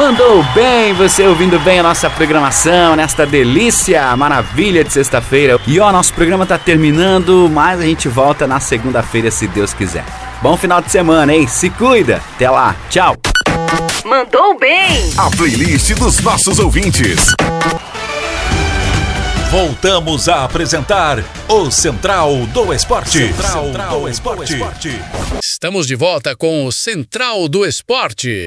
Mandou bem, você ouvindo bem a nossa programação nesta delícia, maravilha de sexta-feira. E ó, nosso programa tá terminando, mas a gente volta na segunda-feira, se Deus quiser. Bom final de semana, hein? Se cuida. Até lá. Tchau. Mandou bem. A playlist dos nossos ouvintes. Voltamos a apresentar o Central do Esporte. Central do Esporte. Estamos de volta com o Central do Esporte.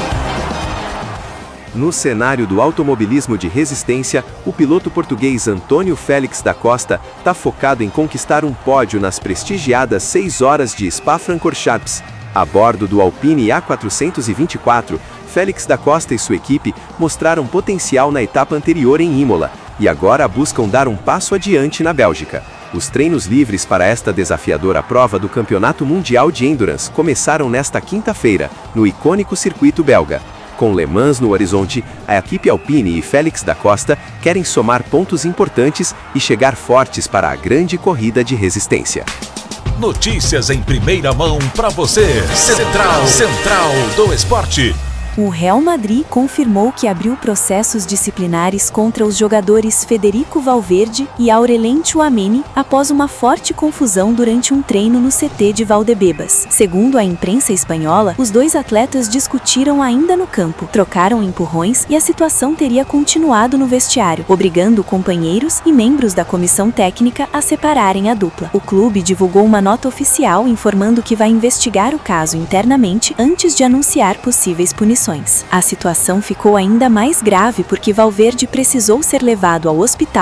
No cenário do automobilismo de resistência, o piloto português Antônio Félix da Costa está focado em conquistar um pódio nas prestigiadas 6 horas de Spa-Francorchamps. A bordo do Alpine A424, Félix da Costa e sua equipe mostraram potencial na etapa anterior em Imola e agora buscam dar um passo adiante na Bélgica. Os treinos livres para esta desafiadora prova do Campeonato Mundial de Endurance começaram nesta quinta-feira, no icônico circuito belga. Com Le Mans no horizonte, a equipe Alpine e Félix da Costa querem somar pontos importantes e chegar fortes para a grande corrida de resistência. Notícias em primeira mão para você. Central do Esporte. O Real Madrid confirmou que abriu processos disciplinares contra os jogadores Federico Valverde e Aurelien Tchouaméni após uma forte confusão durante um treino no CT de Valdebebas. Segundo a imprensa espanhola, os dois atletas discutiram ainda no campo, trocaram empurrões e a situação teria continuado no vestiário, obrigando companheiros e membros da comissão técnica a separarem a dupla. O clube divulgou uma nota oficial informando que vai investigar o caso internamente antes de anunciar possíveis punições. A situação ficou ainda mais grave porque Valverde precisou ser levado ao hospital